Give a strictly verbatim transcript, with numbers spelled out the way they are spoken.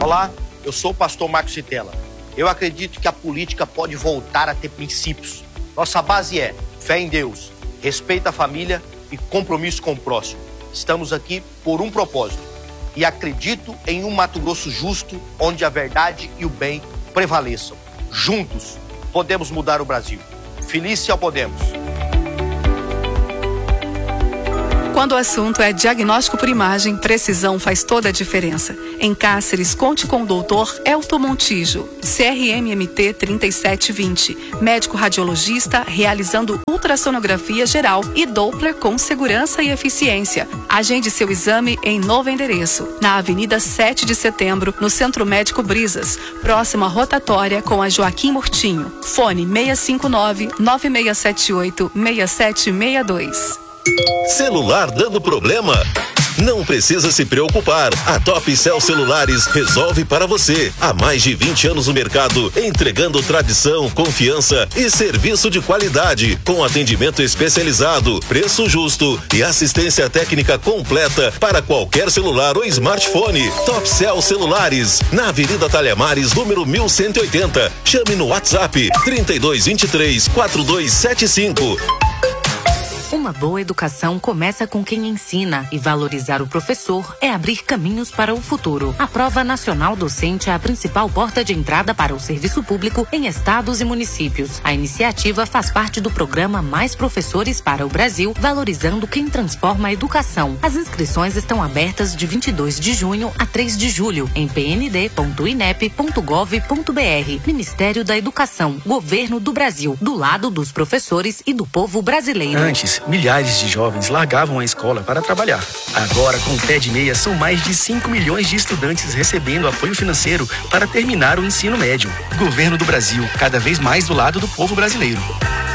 Olá, eu sou o pastor Marcos Citella. Eu acredito que a política pode voltar a ter princípios. Nossa base é fé em Deus, respeito à família e compromisso com o próximo. Estamos aqui por um propósito e acredito em um Mato Grosso justo, onde a verdade e o bem prevaleçam. Juntos podemos mudar o Brasil. Felícia ao Podemos. Quando o assunto é diagnóstico por imagem, precisão faz toda a diferença. Em Cáceres, conte com o doutor Elton Montijo, C R M M T trinta e sete vinte, médico radiologista realizando ultrassonografia geral e Doppler com segurança e eficiência. Agende seu exame em novo endereço, na Avenida sete de Setembro, no Centro Médico Brisas, próximo à rotatória com a Joaquim Murtinho. Fone seis cinco nove, nove seis sete oito, seis sete seis dois. Celular dando problema? Não precisa se preocupar. A Top Cell Celulares resolve para você. Há mais de vinte anos no mercado, entregando tradição, confiança e serviço de qualidade, com atendimento especializado, preço justo e assistência técnica completa para qualquer celular ou smartphone. Top Cell Celulares, na Avenida Talhamares, número mil cento e oitenta. Chame no WhatsApp trinta e dois, vinte e três, quarenta e dois setenta e cinco. Uma boa educação começa com quem ensina, e valorizar o professor é abrir caminhos para o futuro. A Prova Nacional Docente é a principal porta de entrada para o serviço público em estados e municípios. A iniciativa faz parte do programa Mais Professores para o Brasil, valorizando quem transforma a educação. As inscrições estão abertas de vinte e dois de junho a três de julho em p n d ponto inep ponto gov ponto b r. Ministério da Educação, Governo do Brasil, do lado dos professores e do povo brasileiro. Antes, milhares de jovens largavam a escola para trabalhar. Agora, com o Pé de Meia, são mais de cinco milhões de estudantes recebendo apoio financeiro para terminar o ensino médio. Governo do Brasil, cada vez mais do lado do povo brasileiro.